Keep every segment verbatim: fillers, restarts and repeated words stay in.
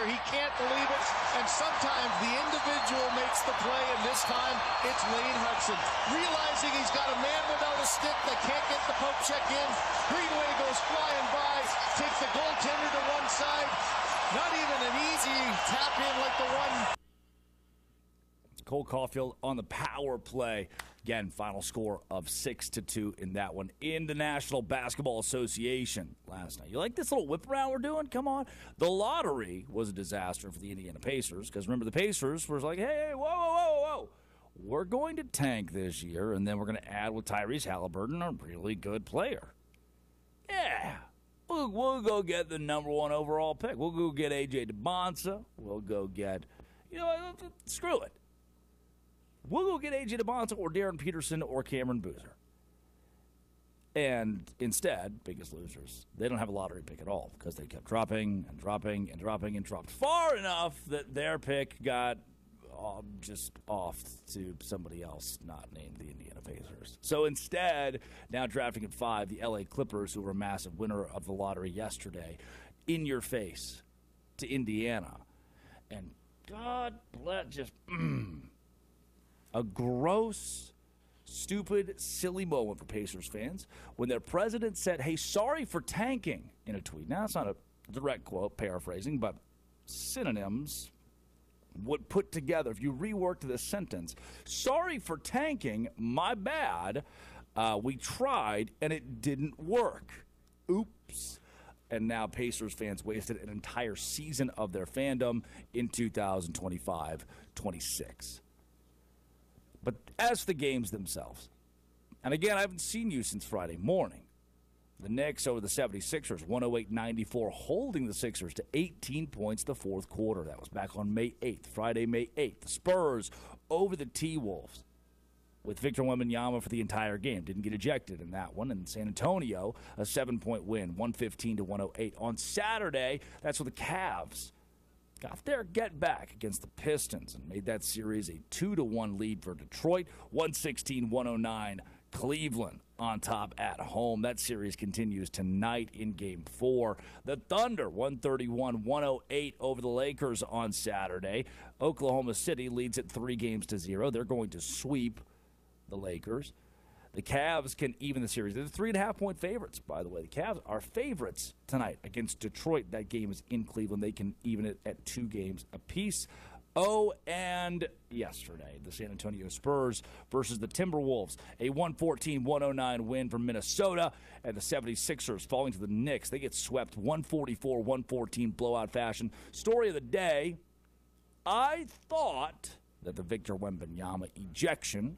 here. He can't believe it. And sometimes the individual makes the play, and this time it's Lane Hutson. Realizing he's got a man without a stick that can't get the poke check in. Greenway goes flying by, takes the goaltender to one side. Not even an easy tap in like the one. Cole Caulfield on the power play. Again, final score of six to two in that one in the National Basketball Association last night. You like this little whip around we're doing? Come on. The lottery was a disaster for the Indiana Pacers because remember the Pacers was like, hey, whoa, whoa, whoa, whoa. We're going to tank this year, and then we're going to add with Tyrese Halliburton, a really good player. Yeah. We'll, we'll go get the number one overall pick. We'll go get A J DeBonsa. We'll go get, you know, screw it. We'll go get A J DeBonsa or Darren Peterson or Cameron Boozer. And instead, biggest losers, they don't have a lottery pick at all because they kept dropping and dropping and dropping and dropped far enough that their pick got uh, just off to somebody else not named the Indiana Pacers. So instead, now drafting at five, the L A Clippers, who were a massive winner of the lottery yesterday, in your face to Indiana. And God bless, just... Mm, a gross, stupid, silly moment for Pacers fans when their president said, hey, sorry for tanking, in a tweet. Now, that's not a direct quote, paraphrasing, but synonyms would put together, if you reworked this sentence, sorry for tanking, my bad, uh, we tried, and it didn't work. Oops. And now Pacers fans wasted an entire season of their fandom in two thousand twenty-five twenty-six. But as for the games themselves, and again, I haven't seen you since Friday morning. The Knicks over the seventy-sixers, one oh eight ninety-four, holding the Sixers to eighteen points the fourth quarter. That was back on May eighth, Friday, May eighth. The Spurs over the T-Wolves with Victor Wembanyama for the entire game. Didn't get ejected in that one. And San Antonio, a seven-point win, one fifteen to one oh eight. On Saturday, that's where the Cavs got their get back against the Pistons and made that series a two to one lead for Detroit. one sixteen one oh nine, Cleveland on top at home. That series continues tonight in Game four. The Thunder, one thirty-one one oh eight over the Lakers on Saturday. Oklahoma City leads it three games to zero. They're going to sweep the Lakers. The Cavs can even the series. They're the three and a half point favorites, by the way. The Cavs are favorites tonight against Detroit. That game is in Cleveland. They can even it at two games apiece. Oh, and yesterday, the San Antonio Spurs versus the Timberwolves. A one fourteen one oh nine win from Minnesota, and the seventy-sixers falling to the Knicks. They get swept one forty-four one fourteen blowout fashion. Story of the day, I thought that the Victor Wembanyama ejection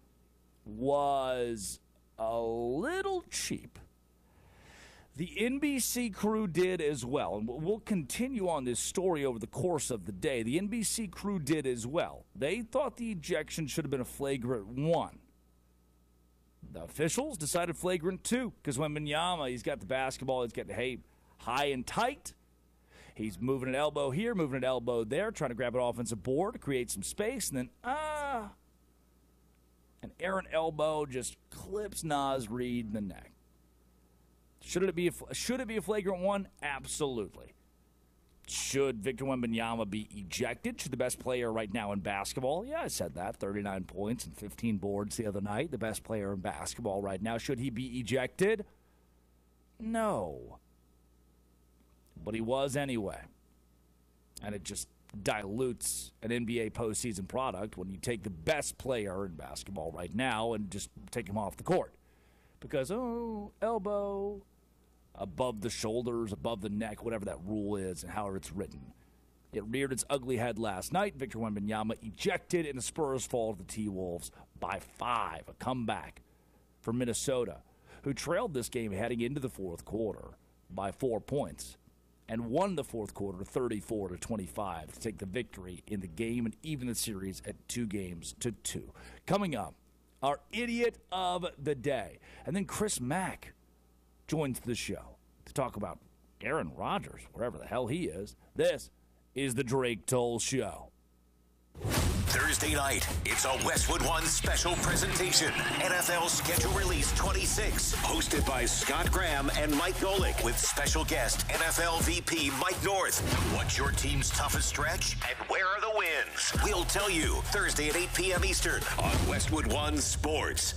was a little cheap. The N B C crew did as well, and we'll continue on this story over the course of the day. The N B C crew did as well. They thought the ejection should have been a flagrant one. The officials decided flagrant two, because Wembanyama, he's got the basketball, he's got the hey, high and tight. He's moving an elbow here, moving an elbow there, trying to grab an offensive board to create some space, and then, ah... an errant elbow just clips Naz Reid in the neck. Should it be a, should it be a flagrant one? Absolutely. Should Victor Wembanyama be ejected? Should the best player right now in basketball? Yeah, I said that. thirty-nine points and fifteen boards the other night. The best player in basketball right now. Should he be ejected? No. But he was anyway. And it just dilutes an N B A postseason product when you take the best player in basketball right now and just take him off the court. Because, oh, elbow, above the shoulders, above the neck, whatever that rule is and however it's written. It reared its ugly head last night. Victor Wembanyama ejected, and the Spurs fall to the T-Wolves by five. A comeback for Minnesota, who trailed this game heading into the fourth quarter by four points. And won the fourth quarter thirty-four to twenty-five to take the victory in the game and even the series at two games to two. Coming up, our idiot of the day. And then Chris Mack joins the show to talk about Aaron Rodgers, wherever the hell he is. This is the Drake Toll Show. Thursday night, it's a Westwood One special presentation. N F L Schedule Release twenty-six, hosted by Scott Graham and Mike Golick, with special guest N F L V P Mike North. What's your team's toughest stretch, and where are the wins? We'll tell you Thursday at eight p.m. Eastern on Westwood One Sports.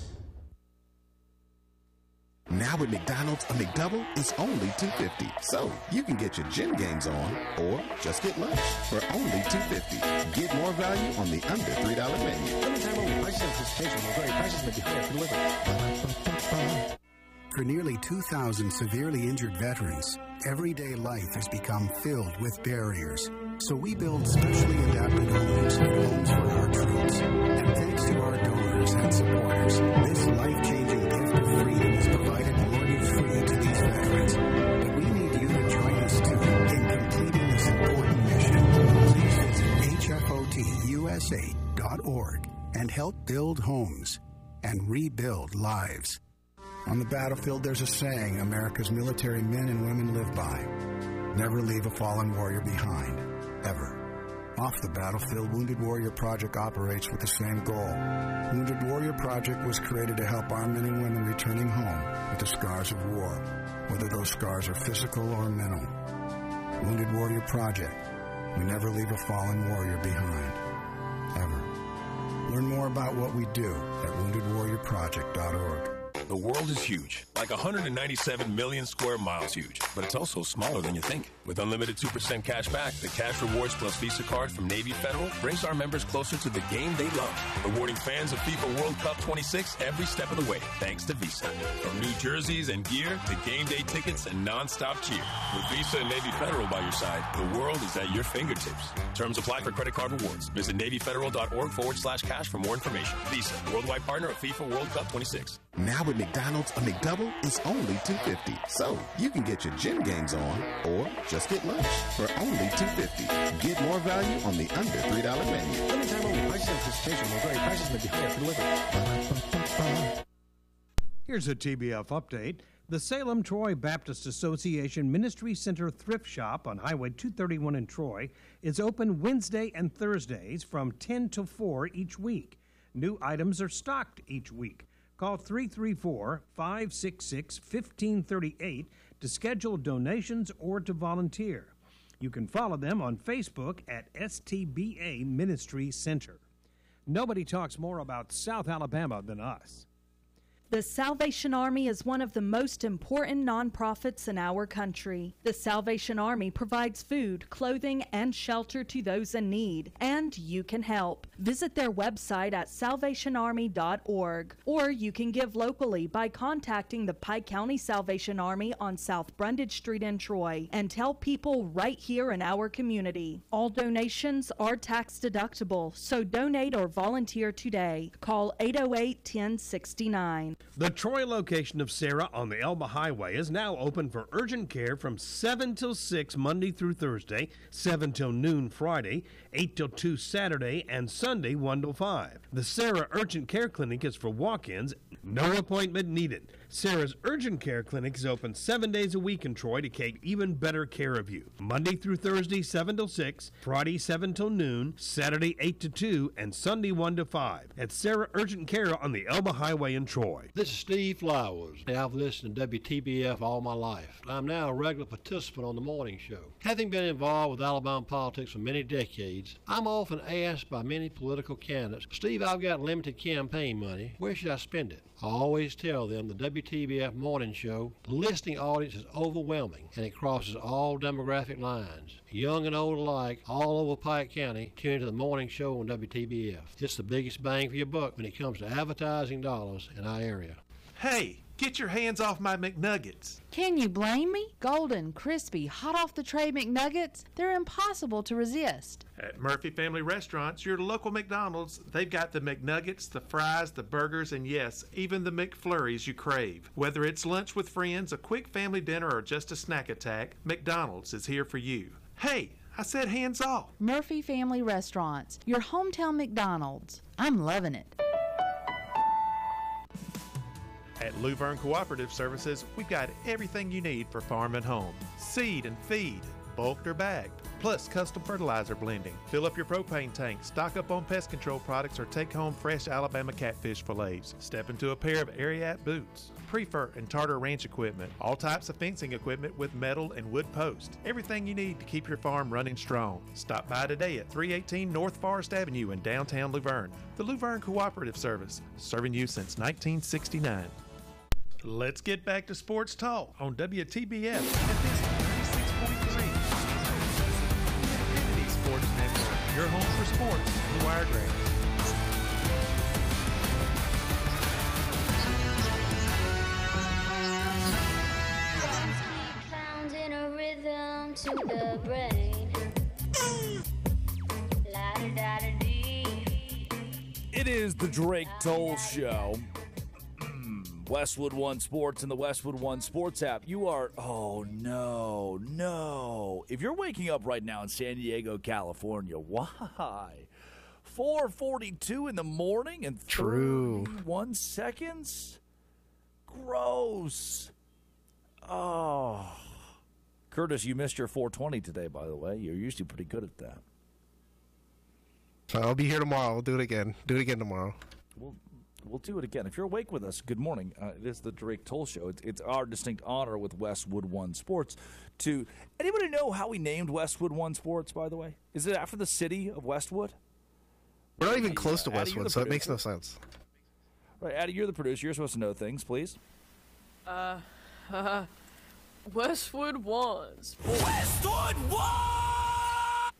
Now at McDonald's, a McDouble is only two dollars and fifty cents. So you can get your gym games on or just get lunch for only two dollars and fifty cents. Get more value on the under three dollar menu. Limited time only. Prices and participation will vary. Prices may be higher for delivery. For nearly two thousand severely injured veterans, everyday life has become filled with barriers. So we build specially adapted homes, homes for our troops. And thanks to our donors and supporters, this life-changing gift of freedom is provided mortgage-free to these veterans. But we need you to join us too in completing this important mission. Please visit H F O T U S A dot org and help build homes and rebuild lives. On the battlefield, there's a saying America's military men and women live by. Never leave a fallen warrior behind, ever. Off the battlefield, Wounded Warrior Project operates with the same goal. Wounded Warrior Project was created to help our men and women returning home with the scars of war, whether those scars are physical or mental. Wounded Warrior Project. We never leave a fallen warrior behind, ever. Learn more about what we do at wounded warrior project dot org. The world is huge, like one hundred ninety-seven million square miles huge, but it's also smaller than you think. With unlimited two percent cash back, the Cash Rewards Plus Visa card from Navy Federal brings our members closer to the game they love, rewarding fans of FIFA World Cup twenty-six every step of the way, thanks to Visa. From new jerseys and gear to game day tickets and non-stop cheer. With Visa and Navy Federal by your side, the world is at your fingertips. Terms apply for credit card rewards. Visit NavyFederal.org forward slash cash for more information. Visa, worldwide partner of FIFA World Cup twenty-six. Now at McDonald's, a McDouble is only two dollars and fifty cents. So you can get your gym games on or just get lunch for only two dollars and fifty cents. Get more value on the under three dollar menu. Limited time only. Prices and participation will vary. Prices may be higher for delivery. Here's a T B F update. The Salem Troy Baptist Association Ministry Center Thrift Shop on Highway two thirty-one in Troy is open Wednesday and Thursdays from ten to four each week. New items are stocked each week. Call three three four, five six six, one five three eight to schedule donations or to volunteer. You can follow them on Facebook at S T B A Ministry Center. Nobody talks more about South Alabama than us. The Salvation Army is one of the most important nonprofits in our country. The Salvation Army provides food, clothing, and shelter to those in need, and you can help. Visit their website at salvation army dot org, or you can give locally by contacting the Pike County Salvation Army on South Brundage Street in Troy and tell people right here in our community. All donations are tax deductible, so donate or volunteer today. Call eight oh eight, one oh six nine. The Troy location of Sarah on the Elba Highway is now open for urgent care from seven till six Monday through Thursday, seven till noon Friday, eight till two Saturday, and Sunday one till five. The Sarah Urgent Care Clinic is for walk-ins, no appointment needed. Sarah's Urgent Care Clinic is open seven days a week in Troy to take even better care of you. Monday through Thursday, seven till six, Friday, seven till noon, Saturday, eight to two, and Sunday, one to five. At Sarah Urgent Care on the Elba Highway in Troy. This is Steve Flowers. I've listened to W T B F all my life. I'm now a regular participant on the morning show. Having been involved with Alabama politics for many decades, I'm often asked by many political candidates, Steve, I've got limited campaign money. Where should I spend it? I always tell them the W T B F morning show, the listening audience is overwhelming and it crosses all demographic lines. Young and old alike, all over Pike County, tune into the morning show on W T B F. It's the biggest bang for your buck when it comes to advertising dollars in our area. Hey, get your hands off my McNuggets. Can you blame me? Golden, crispy, hot off the tray McNuggets, they're impossible to resist. At Murphy Family Restaurants, your local McDonald's, they've got the McNuggets, the fries, the burgers, and yes, even the McFlurries you crave. Whether it's lunch with friends, a quick family dinner, or just a snack attack, McDonald's is here for you. Hey, I said hands off. Murphy Family Restaurants, your hometown McDonald's. I'm loving it. At Luverne Cooperative Services, we've got everything you need for farm and home. Seed and feed, bulked or bagged, plus custom fertilizer blending. Fill up your propane tank, stock up on pest control products, or take home fresh Alabama catfish fillets. Step into a pair of Ariat boots, Prefer and Tartar Ranch equipment, all types of fencing equipment with metal and wood posts. Everything you need to keep your farm running strong. Stop by today at three eighteen North Forest Avenue in downtown Luverne. The Luverne Cooperative Service, serving you since nineteen sixty-nine. Let's get back to sports talk on W T B F at this ninety-six point three. Infinity Sports Network, your home for sports in the Wiregrass. To the brain. It is the Drake Toll Show. Westwood One Sports and the Westwood One Sports app. You are, oh no, no. If you're waking up right now in San Diego, California, why? four forty-two in the morning and True. thirty-one seconds? Gross. Oh. Curtis, you missed your four twenty today, by the way. You're usually pretty good at that. So I'll be here tomorrow. We'll do it again. Do it again tomorrow. We'll, we'll do it again. If you're awake with us, good morning. Uh, it is the Drake Toll Show. It's, it's our distinct honor with Westwood One Sports to... Anybody know how we named Westwood One Sports, by the way? Is it after the city of Westwood? We're not even close to Addy, Westwood, so it makes no sense. Right, Addy, you're the producer. You're supposed to know things, please. Uh, uh Westwood One Sports. Westwood One!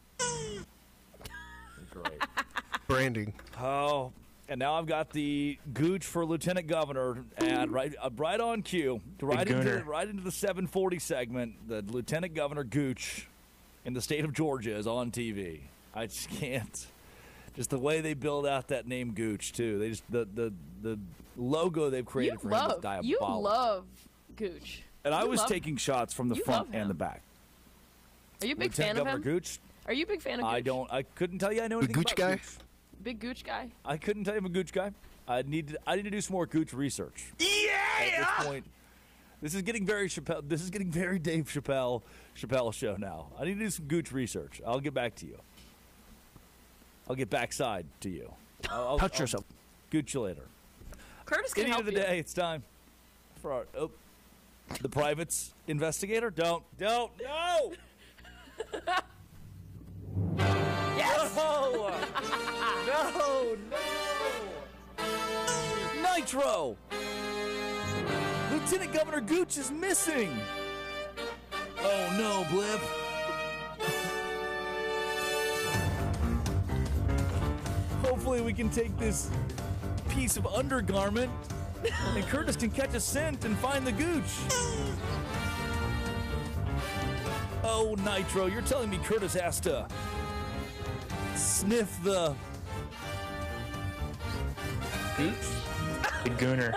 Great. Branding. Oh, and now I've got the gooch for Lieutenant Governor, and right, uh, right on cue, right into, right into the seven forty segment. The Lieutenant Governor gooch in the state of Georgia is on T V. I just can't. Just the way they build out that name Gooch too. They just the the, the logo they've created You for love, him is diabolical. You love Gooch. And I You was love- taking shots from the you front love and him. the back. Are you a big Lieutenant fan of Governor him? Gooch? Are you a big fan of Gooch? I don't. I couldn't tell you I know The anything Gooch about guy? Gooch. Big Gooch guy? I couldn't tell you I'm a Gooch guy. I need to. I need to do some more Gooch research. Yeah! At this point, this is getting very Chappelle. This is getting very Dave Chappelle. Chappelle show now. I need to do some Gooch research. I'll get back to you. I'll get backside to you. I'll, I'll, Touch I'll yourself. Gooch you later. Curtis can Idiot help of the you. day. It's time for our oh, the privates investigator. Don't. Don't. No. Yes! No. No. No. Nitro. Lieutenant Governor Gooch is missing. Oh no, Blip. Hopefully we can take this piece of undergarment and Curtis can catch a scent and find the Gooch. Oh, Nitro, you're telling me Curtis has to sniff the Gooch? The Gooner.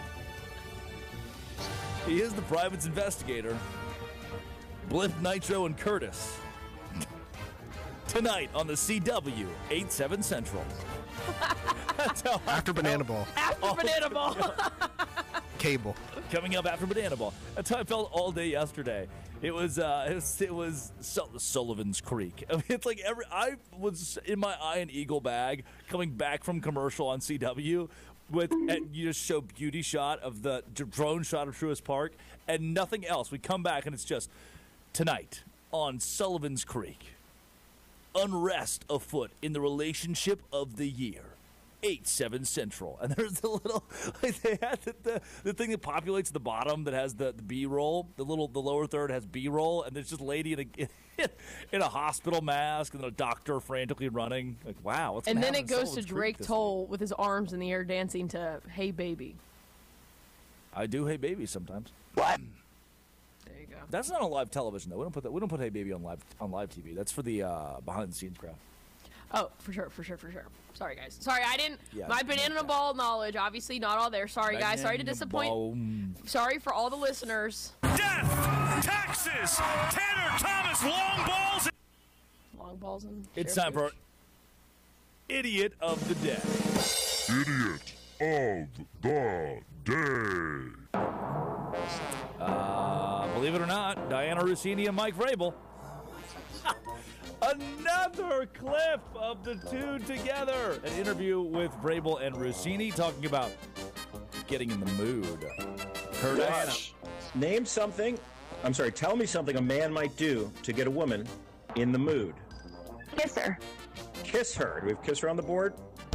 He is the private's investigator. Blip, Nitro, and Curtis. Tonight on the C W, eight seven Central. That's how I After Banana Ball. After Oh, Banana Ball. Cable. Coming up after Banana Ball. That's how I felt all day yesterday. It was uh, it was, it was Sul- Sullivan's Creek. I mean, it's like every I was in my eye and eagle bag coming back from commercial on C W with and you just show beauty shot of the d- drone shot of Truist Park and nothing else. We come back and it's just tonight on Sullivan's Creek. Unrest afoot in the relationship of the year. eight seven Central. And there's the little, like they had the, the, the thing that populates the bottom that has the, the B-roll. The little, the lower third has B-roll. And there's just a lady in a, in a hospital mask and then a doctor frantically running. Like, wow. What's And gonna then happen it in goes to Sullivan's Creek Drake this Toll with his arms in the air dancing to Hey Baby. week? I do Hey Baby sometimes. What? There you go. That's not on live television, though. We don't put that. We don't put Hey Baby on live on live T V. That's for the uh, behind-the-scenes crowd. Oh, for sure, for sure, for sure. Sorry, guys. Sorry, I didn't. Yeah, my banana ball knowledge, obviously, not all there. Sorry, guys. Sorry to Banana disappoint. ball. Sorry for all the listeners. Death, taxes, Tanner Thomas, long balls. Long balls and. It's share time for food. Idiot of the Day. Idiot of the day. Uh, believe it or not, Diana Rossini and Mike Vrabel. Another clip of the two together. An interview with Vrabel and Rossini talking about getting in the mood. Curtis. Josh, name something, I'm sorry, tell me something a man might do to get a woman in the mood. Kiss her. Kiss her. Do we have kiss her on the board?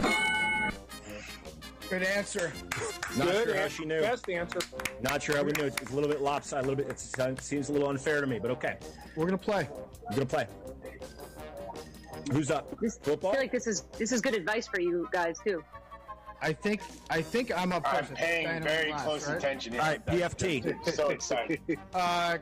Good answer. Not Good sure how answer. she knew. Best answer. Not sure how we knew. It's, it's a little bit lopsided. A little bit. It's, it seems a little unfair to me, but okay. We're gonna play. We're gonna play. Who's up? Football. I feel like this is this is good advice for you guys too. I think I think I'm up I'm first. paying Staying very last, close right? attention here. All right, P F T. So excited. Uh,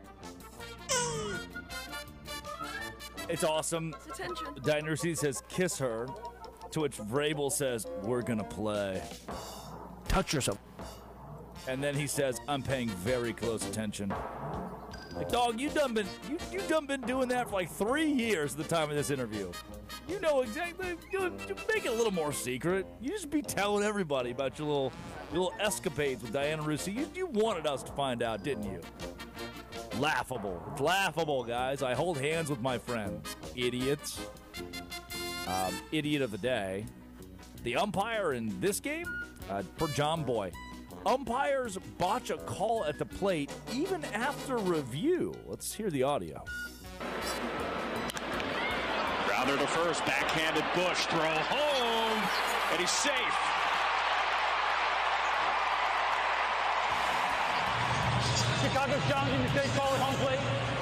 It's awesome. It's attention. Diane Rossini says, kiss her, to which Vrabel says, we're going to play. Touch yourself. And then he says, I'm paying very close attention. Like, dog, you done been you, you done been doing that for like three years at the time of this interview. You know exactly. You, you make it a little more secret. You just be telling everybody about your little your little escapades with Diana Russo. You, you wanted us to find out, didn't you? Laughable. It's laughable, guys. I hold hands with my friends. Idiots. Um, idiot of the day. The umpire in this game, uh, per John Boy. Umpires botch a call at the plate even after review. Let's hear the audio. Rounder to first, backhanded Bush, throw home, and he's safe. Chicago's challenging the state call at home plate.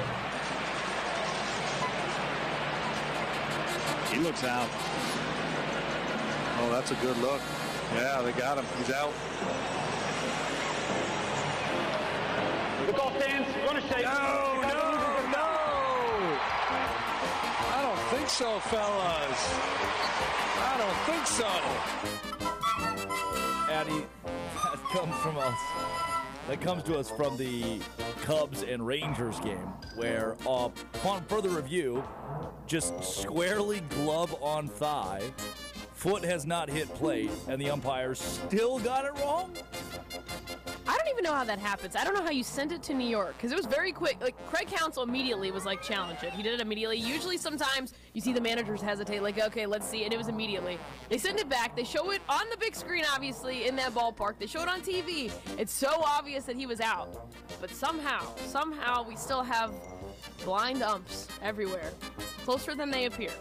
He looks out. Oh, that's a good look. Yeah, they got him. He's out. The call stands. Run a shake. No, no, no. I don't think so, fellas. I don't think so. Addy, that comes from us. That comes to us from the Cubs and Rangers game, where uh, upon further review, just squarely glove on thigh, foot has not hit plate, and the umpires still got it wrong? I don't even know how that happens. I don't know how you sent it to New York, because it was very quick. Like, Craig Counsell immediately was like, challenge it. He did it immediately. Usually sometimes you see the managers hesitate, like, okay, let's see, and it was immediately. They send it back. They show it on the big screen, obviously, in that ballpark. They show it on T V. It's so obvious that he was out. But somehow, somehow we still have blind umps everywhere. Closer than they appear.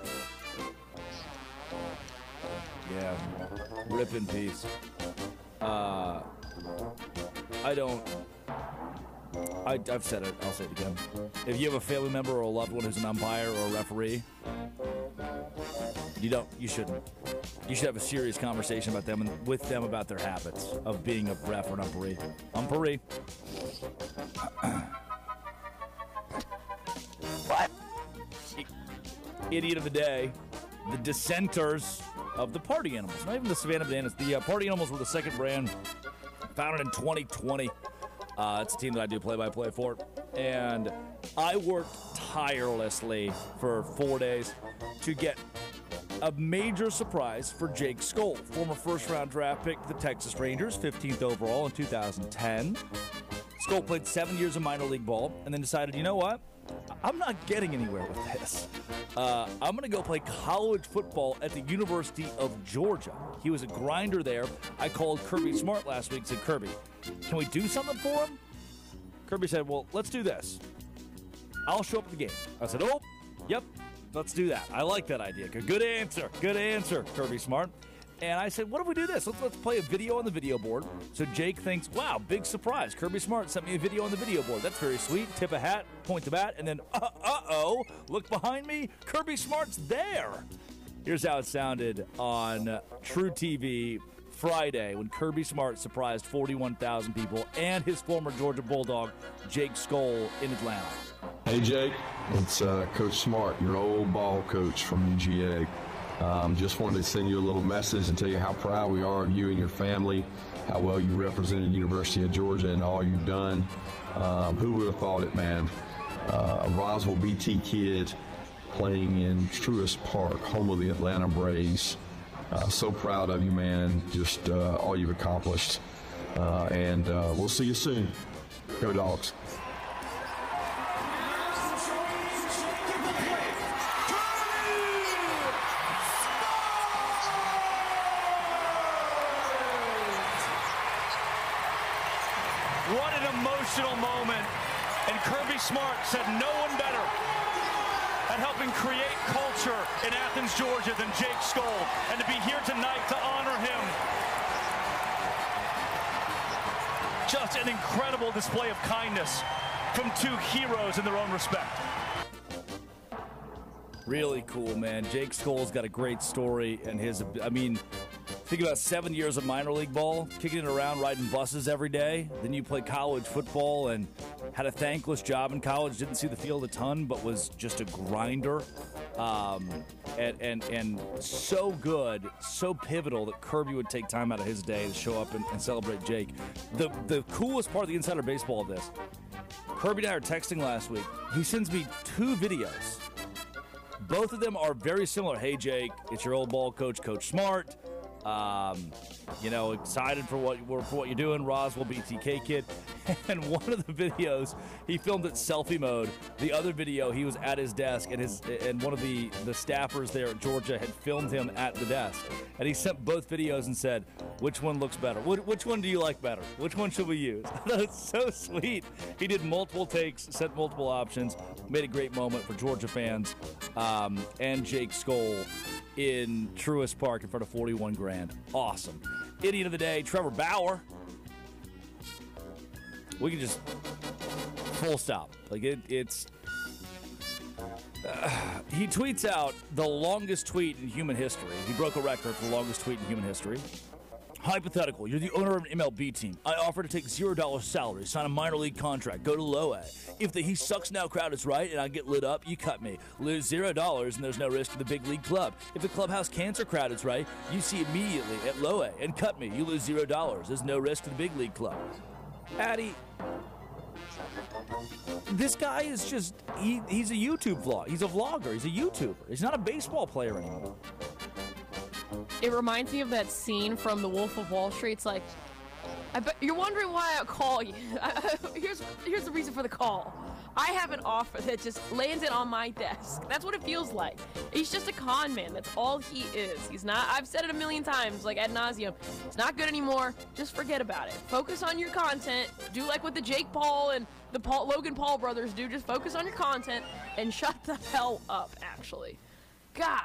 Yeah, rip in peace. Uh, I don't. I, I've said it. I'll say it again. If you have a family member or a loved one who's an umpire or a referee, you don't. You shouldn't. You should have a serious conversation about them and with them about their habits of being a ref or an umpire. Umpire. What? Idiot of the day. The dissenters of the Party Animals. Not even the Savannah Bananas. The uh, Party Animals were the second brand, founded in twenty twenty. Uh, it's a team that I do play-by-play for. And I worked tirelessly for four days to get a major surprise for Jake Skoll, former first-round draft pick for the Texas Rangers, fifteenth overall in two thousand ten. Skoll played seven years of minor league ball and then decided, you know what? I'm not getting anywhere with this. Uh, I'm going to go play college football at the University of Georgia. He was a grinder there. I called Kirby Smart last week and said, Kirby, can we do something for him? Kirby said, well, let's do this. I'll show up at the game. I said, oh, yep, let's do that. I like that idea. Good answer. Good answer, Kirby Smart. And I said, what if we do this? Let's, let's play a video on the video board. So Jake thinks, wow, big surprise. Kirby Smart sent me a video on the video board. That's very sweet. Tip a hat, point the bat, and then, uh, uh-oh, look behind me. Kirby Smart's there. Here's how it sounded on True T V Friday when Kirby Smart surprised forty-one thousand people and his former Georgia Bulldog, Jake Skoll, in Atlanta. Hey, Jake. It's uh, Coach Smart, your old ball coach from U G A. Um, just wanted to send you a little message and tell you how proud we are of you and your family, how well you represented University of Georgia and all you've done. Um, who would have thought it, man? Uh, a Roswell B T kid playing in Truist Park, home of the Atlanta Braves. Uh, so proud of you, man. Just uh, all you've accomplished. Uh, and uh, we'll see you soon. Go Dogs. Smart said no one better at helping create culture in Athens, Georgia than Jake Skoll. And to be here tonight to honor him, just an incredible display of kindness from two heroes in their own respect. Really cool, man. Jake Skoll's got a great story, and his, I mean, think about seven years of minor league ball, kicking it around, riding buses every day. Then you play college football and had a thankless job in college. Didn't see the field a ton, but was just a grinder. Um, and, and and so good, so pivotal that Kirby would take time out of his day to show up and, and celebrate Jake. The the coolest part of the insider baseball of this, Kirby and I were texting last week. He sends me two videos. Both of them are very similar. Hey, Jake, it's your old ball coach, Coach Smart. Um, you know, excited for what for what you're doing, Roswell B T K kid. And one of the videos, he filmed it selfie mode. The other video, he was at his desk, and his and one of the, the staffers there at Georgia had filmed him at the desk. And he sent both videos and said, which one looks better? Which, which one do you like better? Which one should we use? That's so sweet. He did multiple takes, sent multiple options, made a great moment for Georgia fans, um, and Jake Skoll in Truist Park in front of forty-one grand. Awesome. Idiot of the day, Trevor Bauer. We can just full stop. Like it, it's. Uh, he tweets out the longest tweet in human history. He broke a record for the longest tweet in human history. Hypothetical, you're the owner of an M L B team. I offer to take zero dollars salary, sign a minor league contract, go to low A. If the he sucks now crowd is right and I get lit up, you cut me. Lose zero dollars and there's no risk to the big league club. If the clubhouse cancer crowd is right, you see immediately at low A and cut me. You lose zero dollars. There's no risk to the big league club. Addy, this guy is just, he, he's a YouTube vlog. He's a vlogger. He's a YouTuber. He's not a baseball player anymore. It reminds me of that scene from The Wolf of Wall Street. It's like, I bet you're wondering why I call you. here's here's the reason for the call. I have an offer that just landed on my desk. That's what it feels like. He's just a con man. That's all he is. He's not. I've said it a million times, like ad nauseum. It's not good anymore. Just forget about it. Focus on your content. Do like what the Jake Paul and the Paul, Logan Paul brothers do. Just focus on your content and shut the hell up. Actually, God.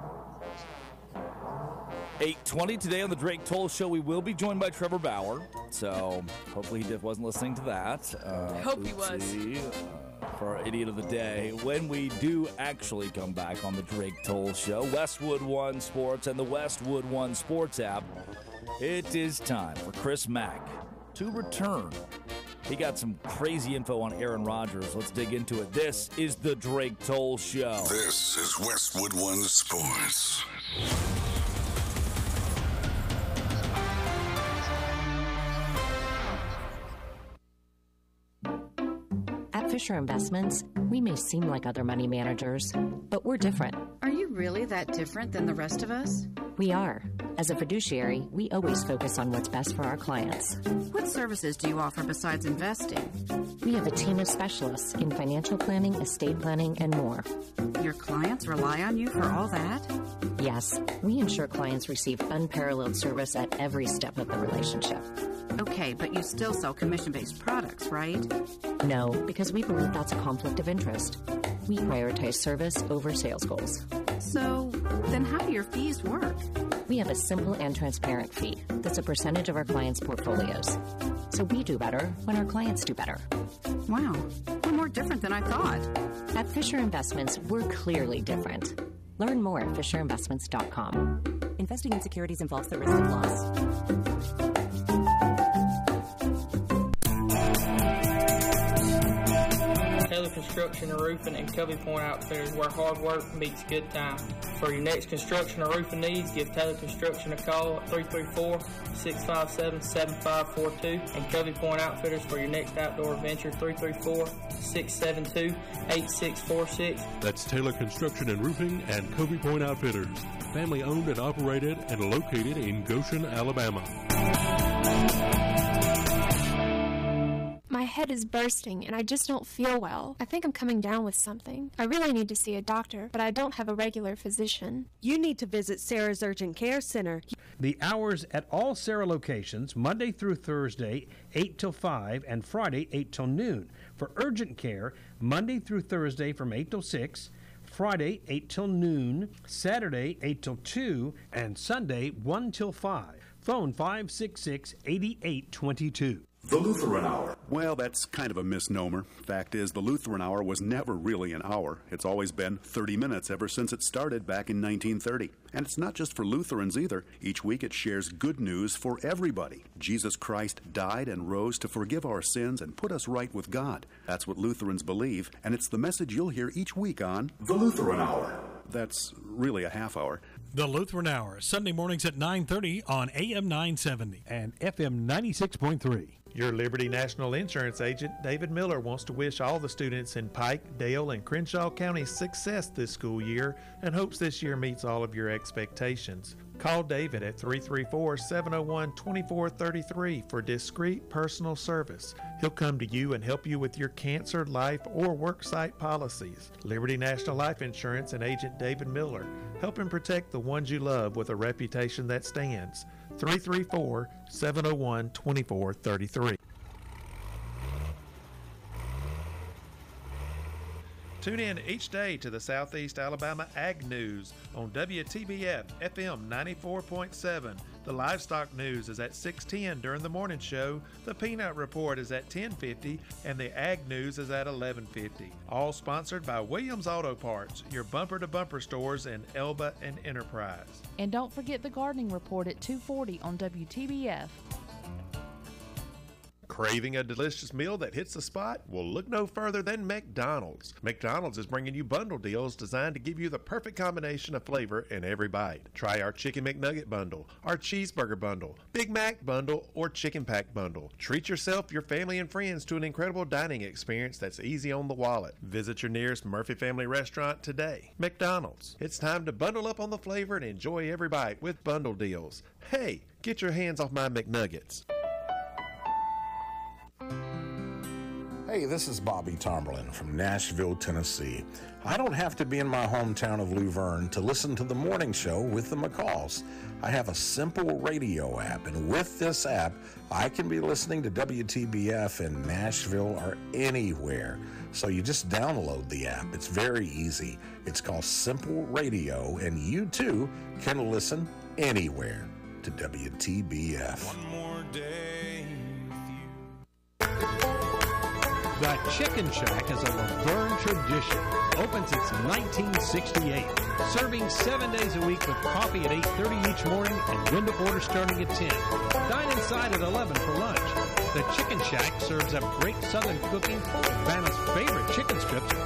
eight twenty today on the Drake Toll Show. We will be joined by Trevor Bauer, so hopefully he wasn't listening to that. Uh, I hope he was. Uh, for our Idiot of the Day, when we do actually come back on the Drake Toll Show, Westwood One Sports and the Westwood One Sports app, it is time for Chris Mack to return. He got some crazy info on Aaron Rodgers. Let's dig into it. This is the Drake Toll Show. This is Westwood One Sports. At Fisher Investments, we may seem like other money managers, but we're different. Are you really that different than the rest of us? We are. As a fiduciary, we always focus on what's best for our clients. What services do you offer besides investing? We have a team of specialists in financial planning, estate planning, and more. Your clients rely on you for all that? Yes, we ensure clients receive unparalleled service at every step of the relationship. Okay, but you still sell commission-based products, right? No, because we believe that's a conflict of interest. We prioritize service over sales goals. So, then how do your fees work? We have a simple and transparent fee that's a percentage of our clients' portfolios. So we do better when our clients do better. Wow, we're more different than I thought. At Fisher Investments, we're clearly different. Learn more at fisher investments dot com. Investing in securities involves the risk of loss. Taylor Construction and Roofing and Covey Point Outfitters, where hard work meets good time. For your next construction or roofing needs, give Taylor Construction a call at three three four, six five seven, seven five four two and Covey Point Outfitters for your next outdoor adventure, three three four, six seven two, eight six four six. That's Taylor Construction and Roofing and Covey Point Outfitters. Family owned and operated and located in Goshen, Alabama. My head is bursting and I just don't feel well. I think I'm coming down with something. I really need to see a doctor, but I don't have a regular physician. You need to visit Sarah's Urgent Care Center. The hours at all Sarah locations, Monday through Thursday, eight till five, and Friday, eight till noon. For urgent care, Monday through Thursday from eight till six, Friday, eight till noon, Saturday, eight till two, and Sunday, one till five. Phone five six six, eight eight two two. The Lutheran Hour. Well, that's kind of a misnomer. Fact is, the Lutheran Hour was never really an hour. It's always been thirty minutes ever since it started back in nineteen thirty. And it's not just for Lutherans either. Each week it shares good news for everybody. Jesus Christ died and rose to forgive our sins and put us right with God. That's what Lutherans believe, and it's the message you'll hear each week on The Lutheran Hour. That's really a half hour. The Lutheran Hour, Sunday mornings at nine thirty on A M nine seventy and F M ninety-six point three. Your Liberty National Insurance agent, David Miller, wants to wish all the students in Pike, Dale, and Crenshaw counties success this school year and hopes this year meets all of your expectations. Call David at three three four, seven oh one, two four three three for discreet personal service. He'll come to you and help you with your cancer, life, or worksite policies. Liberty National Life Insurance and agent David Miller, helping protect the ones you love with a reputation that stands. three three four, seven oh one, two four three three. Tune in each day to the Southeast Alabama Ag News on W T B F F M ninety-four point seven. The livestock news is at six ten during the morning show. The Peanut Report is at ten fifty, and the Ag News is at eleven fifty. All sponsored by Williams Auto Parts, your bumper-to-bumper stores in Elba and Enterprise. And don't forget the Gardening Report at two forty on W T B F. Craving a delicious meal that hits the spot? Well, look no further than McDonald's. McDonald's is bringing you bundle deals designed to give you the perfect combination of flavor in every bite. Try our Chicken McNugget bundle, our Cheeseburger bundle, Big Mac bundle, or Chicken Pack bundle. Treat yourself, your family, and friends to an incredible dining experience that's easy on the wallet. Visit your nearest Murphy Family Restaurant today. McDonald's. It's time to bundle up on the flavor and enjoy every bite with bundle deals. Hey, get your hands off my McNuggets. Hey, this is Bobby Tomberlin from Nashville, Tennessee. I don't have to be in my hometown of Luverne to listen to the morning show with the McCalls. I have a simple radio app, and with this app, I can be listening to W T B F in Nashville or anywhere. So you just download the app. It's very easy. It's called Simple Radio, and you too can listen anywhere to W T B F. One more day with you. The Chicken Shack is a Laverne tradition. Opens since nineteen sixty-eight. Serving seven days a week with coffee at eight thirty each morning and window order starting at ten. Dine inside at eleven for lunch. The Chicken Shack serves up great southern cooking, Vanna's favorite chicken strips